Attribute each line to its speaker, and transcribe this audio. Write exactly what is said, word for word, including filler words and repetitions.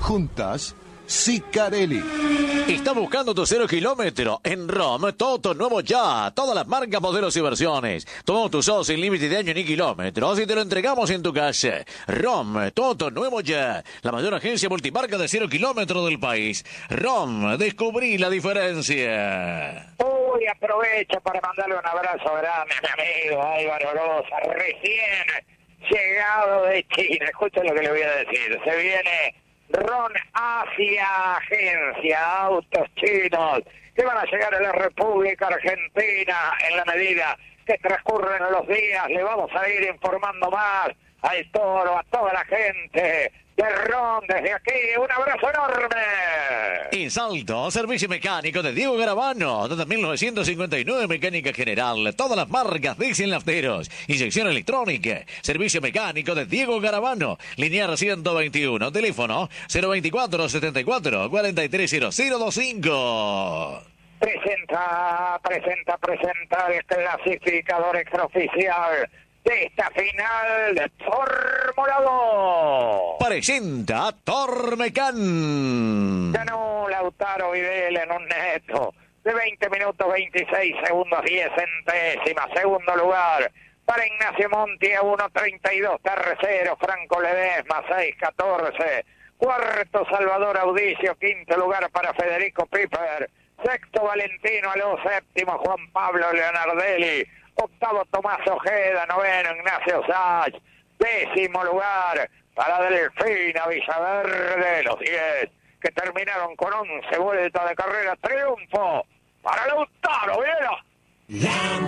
Speaker 1: Juntas, Sicarelli.
Speaker 2: Está buscando tu cero kilómetro en ROM, todo nuevo ya, todas las marcas, modelos y versiones. Todo tu SOS sin límite de año ni kilómetros y te lo entregamos en tu casa. ROM, todo nuevo ya, la mayor agencia multimarca de cero kilómetros del país. ROM, descubrí la diferencia.
Speaker 3: Uy, aprovecho para mandarle un abrazo grande a mi amigo Álvaro Rosa, recién llegado de China. Escuchen lo que le voy a decir. Se viene RON Asia, agencia, autos chinos, que van a llegar a la República Argentina en la medida que transcurren los días. Le vamos a ir informando más al Toro, a toda la gente de RON desde aquí. Un abrazo enorme.
Speaker 2: En Salto, servicio mecánico de Diego Garabano, desde mil novecientos cincuenta y nueve, mecánica general, todas las marcas, Dixie Lafteros, inyección electrónica, servicio mecánico de Diego Garabano, linear ciento veintiuno, teléfono cero veinticuatro, setenta y cuatro, cuarenta y tres cero cero veinticinco.
Speaker 3: Presenta, presenta, presenta el clasificador extraoficial de esta final de Fórmula dos.
Speaker 2: Presenta Tormecan.
Speaker 3: Ganó Lautaro Videla en un neto de veinte minutos veintiséis segundos diez centésimas. Segundo lugar para Ignacio Monti a uno treinta y dos. Tercero Franco Ledesma seis catorce. Cuarto Salvador Audicio. Quinto lugar para Federico Piper. Sexto Valentino Aló. Séptimo Juan Pablo Leonardelli. Octavo Tomás Ojeda. Noveno Ignacio Sach. Décimo lugar para Delfina Villaverde. Los diez que terminaron con once vueltas de carrera. Triunfo para Lautaro Videla.